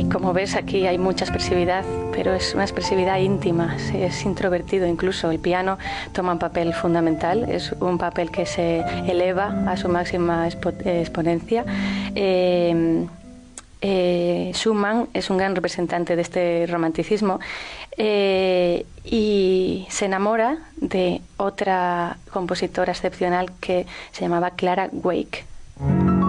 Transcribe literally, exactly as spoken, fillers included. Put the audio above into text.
como ves, aquí hay mucha expresividad, pero es una expresividad íntima, es introvertido incluso. El piano toma un papel fundamental, es un papel que se eleva a su máxima expo exponencia. Eh, eh, Schumann es un gran representante de este romanticismo eh, y se enamora de otra compositora excepcional que se llamaba Clara Wieck.